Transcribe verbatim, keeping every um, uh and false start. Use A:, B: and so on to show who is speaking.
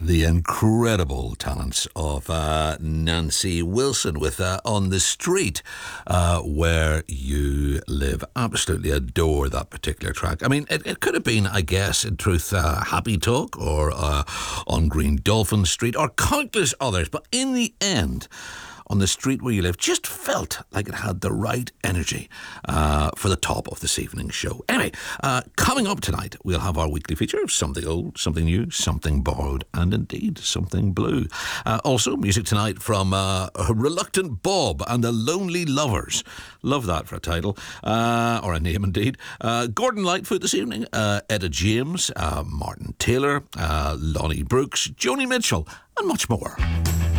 A: the incredible talents of uh, Nancy Wilson with uh, On the Street, uh, Where You Live. Absolutely adore that particular track. I mean, it, it could have been, I guess, in truth, uh, Happy Talk or uh, On Green Dolphin Street or countless others. But in the end, On the Street Where You Live just felt like it had the right energy uh, for the top of this evening's show. Anyway, uh, coming up tonight, we'll have our weekly feature of something old, something new, something borrowed, and indeed something blue. Uh, also, music tonight from uh, Reluctant Bob and the Lonely Lovers. Love that for a title, uh, or a name indeed. Uh, Gordon Lightfoot this evening, uh, Etta James, uh, Martin Taylor, uh, Lonnie Brooks, Joni Mitchell, and much more.